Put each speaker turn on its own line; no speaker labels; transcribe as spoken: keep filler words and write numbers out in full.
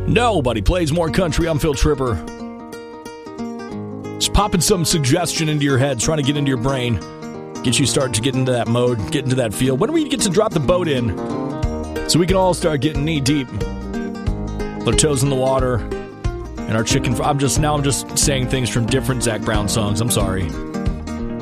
Nobody plays more country. I'm Phil Tripper. Just popping some suggestion into your head, trying to get into your brain, get you started to get into that mode, get into that feel. When do we get to drop the boat in so we can all start getting knee deep, our toes in the water, and our chicken? Fr- I'm just now. I'm just saying things from different Zac Brown songs. I'm sorry.